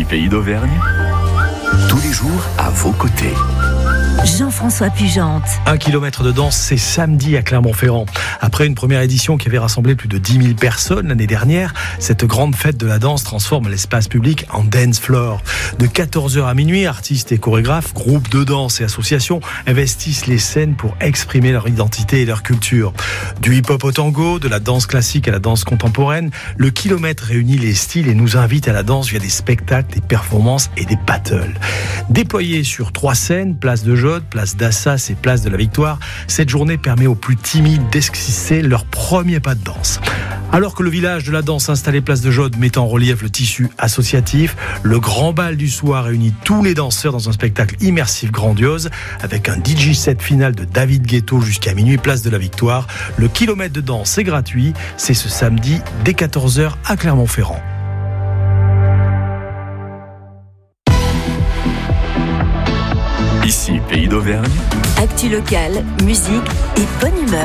Pays d'Auvergne, tous les jours à vos côtés. Jean-François Pugente. 1 kilomètre de danse, c'est samedi à Clermont-Ferrand. Après une première édition qui avait rassemblé plus de 10 000 personnes l'année dernière, cette grande fête de la danse transforme l'espace public en dance floor. De 14h à minuit, artistes et chorégraphes, groupes de danse et associations investissent les scènes pour exprimer leur identité et leur culture. Du hip-hop au tango, de la danse classique à la danse contemporaine, le kilomètre réunit les styles et nous invite à la danse via des spectacles, des performances et des battles. Déployés sur 3 scènes, place de Jaude, place d'Assas et place de la Victoire, cette journée permet aux plus timides d'esquisser leur premier pas de danse. Alors que le village de la danse installé place de Jaude met en relief le tissu associatif, le grand bal du soir réunit tous les danseurs dans un spectacle immersif grandiose avec un DJ set final de David Guetta jusqu'à minuit place de la Victoire. Le kilomètre de danse est gratuit, c'est ce samedi dès 14h à Clermont-Ferrand. Ici, Pays d'Auvergne. Actu locale, musique et bonne humeur.